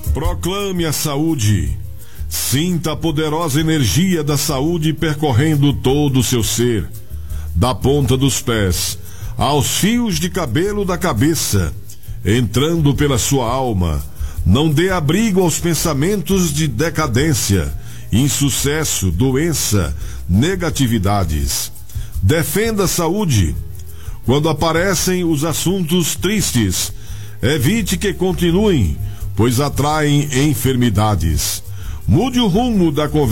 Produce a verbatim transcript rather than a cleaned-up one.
Proclame a saúde. Sinta a poderosa energia da saúde percorrendo todo o seu ser, da ponta dos pés aos fios de cabelo da cabeça, entrando pela sua alma. Não dê abrigo aos pensamentos de decadência, insucesso, doença, negatividades. Defenda a saúde. Quando aparecem os assuntos tristes, evite que continuem, pois atraem enfermidades. Mude o rumo da conversa.